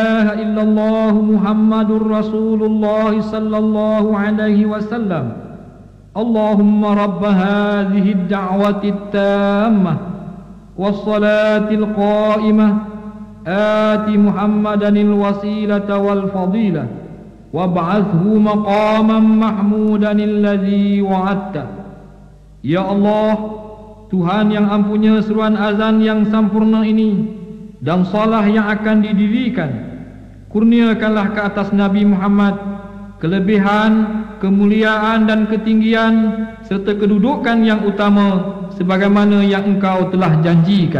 إله إلا الله محمد رسول الله صلى الله عليه وسلم اللهم رب هذه الدعوة التامة والصلاة القائمة آت محمدا الوسيلة والفضيلة وابعثه مقاما محمودا الذي وعدته. Ya Allah, Tuhan yang ampunya seruan azan yang sempurna ini dan salah yang akan didirikan, kurniakanlah ke atas Nabi Muhammad kelebihan, kemuliaan dan ketinggian serta kedudukan yang utama sebagaimana yang Engkau telah janjikan.